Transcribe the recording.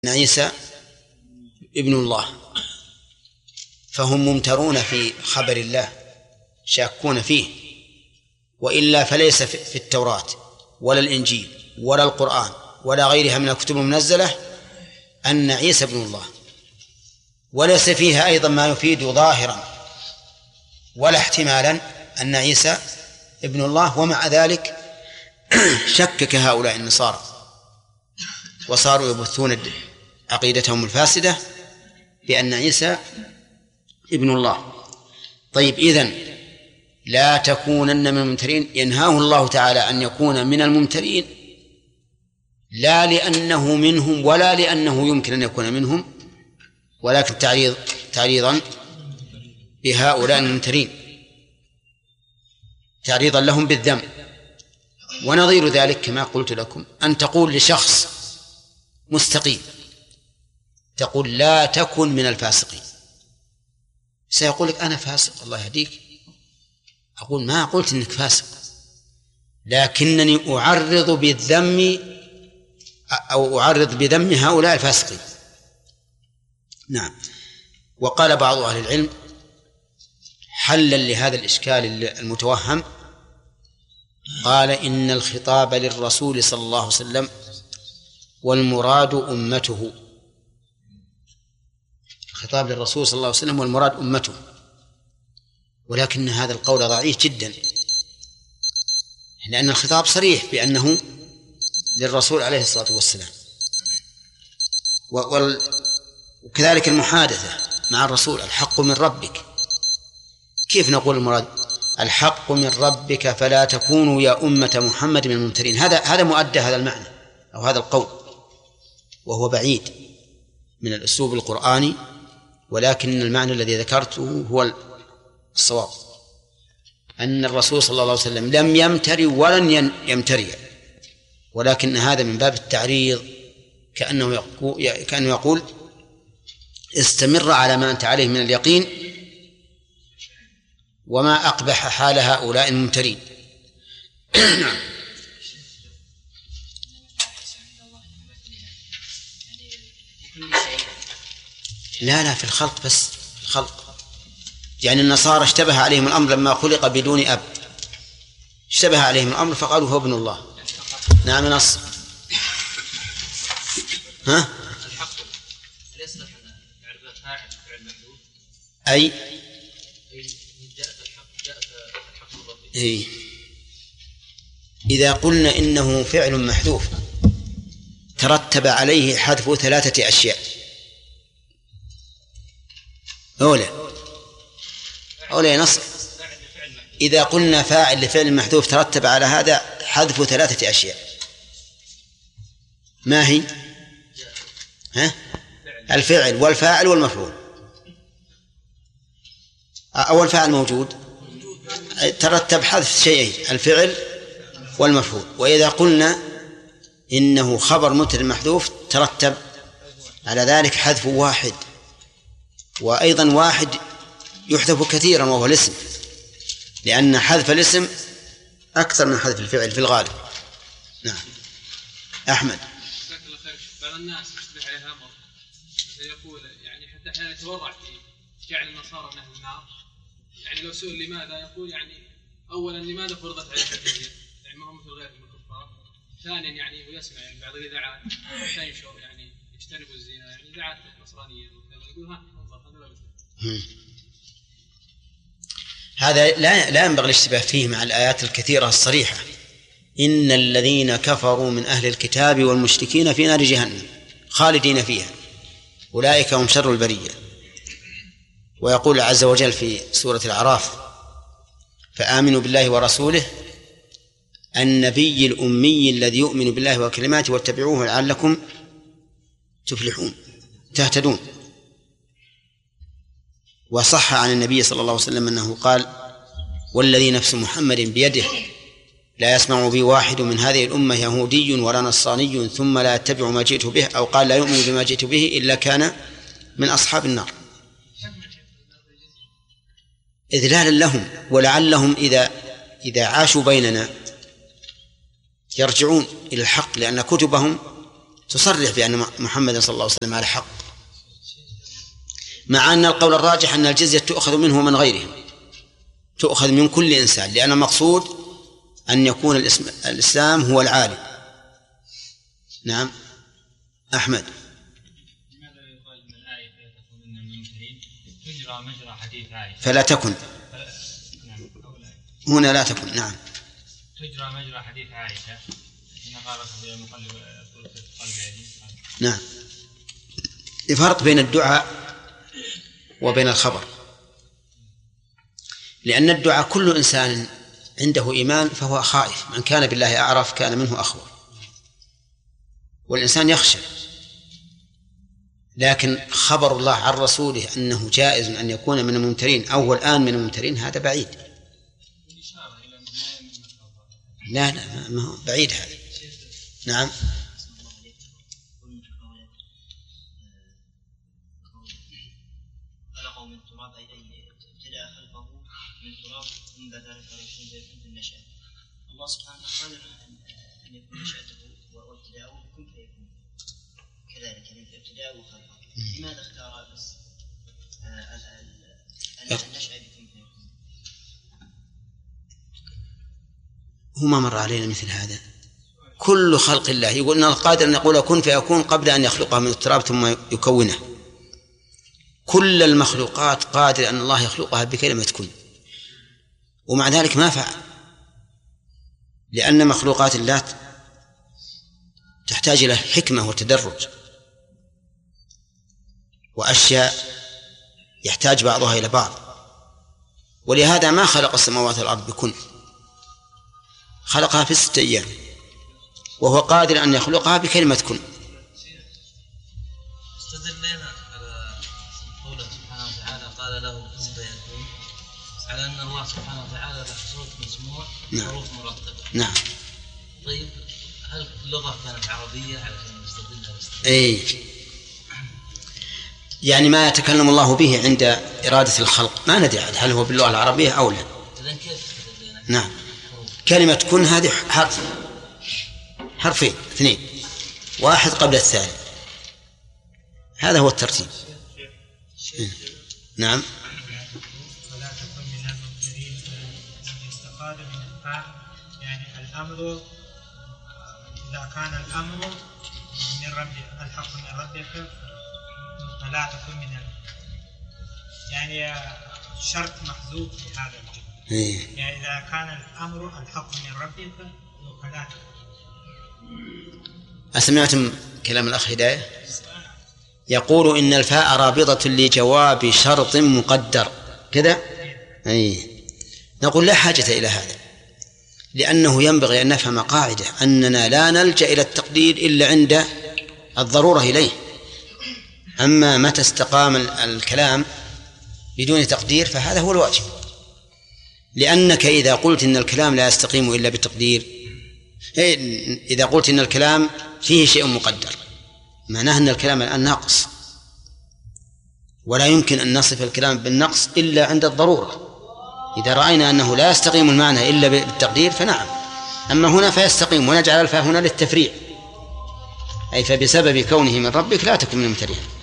أن عيسى ابن الله، فهم ممترون في خبر الله شاكون فيه، وإلا فليس في التوراة ولا الإنجيل ولا القرآن ولا غيرها من الكتب المنزلة أن عيسى ابن الله، وليس فيها أيضا ما يفيد ظاهرا ولا احتمالا أن عيسى ابن الله. ومع ذلك شكك هؤلاء النصارى وصاروا يبثون عقيدتهم الفاسدة بأن عيسى ابن الله. طيب، إذن لا تكونن من الممترين، ينهاه الله تعالى أن يكون من الممترين، لا لأنه منهم ولا لأنه يمكن أن يكون منهم، ولكن تعريضا بهؤلاء الممترين، تعريضا لهم بالذنب. ونظير ذلك كما قلت لكم أن تقول لشخص مستقيم، تقول لا تكن من الفاسقين، سيقول لك أنا فاسق الله يهديك. أقول ما قلت إنك فاسق، لكنني أعرض بالذم أو أعرض بذم هؤلاء الفاسقين. نعم. وقال بعض أهل العلم حلا لهذا الإشكال المتوهم، قال إن الخطاب للرسول صلى الله عليه وسلم والمراد أمته، الخطاب للرسول صلى الله عليه وسلم والمراد أمته، ولكن هذا القول ضعيف جدا، لأن الخطاب صريح بأنه للرسول عليه الصلاة والسلام، وكذلك المحادثة مع الرسول الحق من ربك. كيف نقول المراد الحق من ربك فلا تكونوا يا أمة محمد من الممترين؟ هذا مؤدى هذا المعنى أو هذا القول، وهو بعيد من الأسلوب القرآني، ولكن المعنى الذي ذكرته هو الصواب، أن الرسول صلى الله عليه وسلم لم يمتري ولن يمتري، ولكن هذا من باب التعريض، كأنه يقول استمر على ما أنت عليه من اليقين، وما أقبح حال هؤلاء الممترين. لا في الخلق، بس في الخلق. يعني النصارى اشتبه عليهم الأمر لما خلق بدون أب، اشتبه عليهم الأمر فقالوا هو ابن الله. نعم نص. ها؟ أي إذا قلنا إنه فعل محذوف ترتب عليه حذف 3 أشياء. أولى نص. إذا قلنا فاعل لفعل محذوف ترتب على هذا حذف 3 أشياء. ما هي؟ الفعل والفاعل والمفعول. أول فاعل موجود، ترتب حذف شيئين، الفعل والمفعول. وإذا قلنا إنه خبر مبتدأ محذوف ترتب على ذلك حذف واحد، وأيضا واحد يحذف كثيرا وهو الاسم، لأن حذف الاسم أكثر من حذف الفعل في الغالب. نعم. أحمد. بعض الناس يشتبه عليها أمر يقول يعني حتى أحيانا يتورع في جعل النصارى من أهل النار، يعني لو سئل لماذا يقول يعني أولا لماذا فرضت عليه الحرية، يعني ما هو مثل غير من الكفار. ثانيا يعني ويسمع يعني بعض الإذاعات تنشر يعني يجتنبوا الزنا، يعني إذاعات نصرانية يقول ها انظر هذا لا يجوز. هذا لا ينبغي الاشتباه فيه مع الآيات الكثيرة الصريحة: إن الذين كفروا من أهل الكتاب والمشركين في نار جهنم خالدين فيها أولئك هم شر البرية. ويقول عز وجل في سورة الأعراف: فآمنوا بالله ورسوله النبي الأمي الذي يؤمن بالله وكلماته واتبعوه لعلكم تفلحون تهتدون. وصح عن النبي صلى الله عليه وسلم أنه قال: والذي نفس محمد بيده لا يسمع بي واحد من هذه الأمة يهودي ولا نصراني ثم لا يتبع ما جئت به، أو قال لا يؤمن بما جئت به إلا كان من أصحاب النار. إذلالا لهم، ولعلهم إذا عاشوا بيننا يرجعون إلى الحق، لأن كتبهم تصرح بأن محمد صلى الله عليه وسلم على حق، مع أن القول الراجح أن الجزية تؤخذ منه ومن غيره، تؤخذ من كل إنسان، لأن المقصود أن يكون الإسلام هو العالي. نعم أحمد. لماذا يقال من الآية فلا تكن من المنكرين تجرى مجرى حديث عائشة؟ فلا تكن هنا لا تكن. نعم تجرى مجرى حديث عائشة هنا قالت مقلب قلب يدي. نعم. الفرق بين الدعاء وبين الخبر، لأن الدعاء كل إنسان عنده إيمان فهو خائف، من كان بالله أعرف كان منه أخوف، والإنسان يخشى. لكن خبر الله عن رسوله أنه جائز أن يكون من الممترين أو الآن من الممترين هذا بعيد. لا ما هو بعيد هذا. نعم. خلقه من تراب أي ابتدأ خلقه من تراب ثم بعد ذلك يكون بالنشأة. الله سبحانه قال أن يكون نشأته وابتداؤه يكون فيكون كذلك، يعني ابتداء وخلقه. لماذا اختار بس النشأة يكون فيكون؟ هو ما مر علينا مثل هذا. كل خلق الله يقول أن القادر أن يقول كن فيكون قبل أن يخلقها من التراب ثم يكونه. كل المخلوقات قادر أن الله يخلقها بكلمة كن، ومع ذلك ما فعل، لأن مخلوقات الله تحتاج إلى حكمة وتدرج، وأشياء يحتاج بعضها إلى بعض، ولهذا ما خلق السماوات والأرض بكن، خلقها في 6 أيام، وهو قادر أن يخلقها بكلمة كن. استدلنا على قوله سبحانه وتعالى قال له كن فيكون على أن الله سبحانه وتعالى له صوت مسموع وحروف مرتبة. نعم. طيب هل اللغة كانت عربية علشان نستدلها؟ أي يعني ما يتكلم الله به عند إرادة الخلق ما ندري هل هو باللغة العربية أو لا. إذن كيف استدلنا؟ نعم. كلمة كن هذه حرفين 2 واحد قبل الثاني، هذا هو الترتيب. نعم. ولا تكن من الممترين يستفاد من الفاء، يعني الأمر إذا كان الأمر من ربك الحق من ربك فلا تكن من يعني شرط محذوف في هذا الجمله. يعني إذا كان الأمر الحق من ربك فلا تكن. أسمعتم كلام الأخ هداية يقول إن الفاء رابطة لجواب شرط مقدر كذا. نقول لا حاجة إلى هذا، لأنه ينبغي أن نفهم قاعدة أننا لا نلجأ إلى التقدير إلا عند الضرورة إليه. أما متى استقام الكلام بدون تقدير فهذا هو الواجب، لأنك إذا قلت إن الكلام لا يستقيم إلا بالتقدير، إذا قلت إن الكلام فيه شيء مقدر معناه أن الكلام الآن ناقص، ولا يمكن أن نصف الكلام بالنقص إلا عند الضرورة. إذا رأينا أنه لا يستقيم المعنى إلا بالتقدير فنعم، أما هنا فيستقيم، ونجعل الفاء هنا للتفريع، أي فبسبب كونه من ربك لا تكن من الممترين.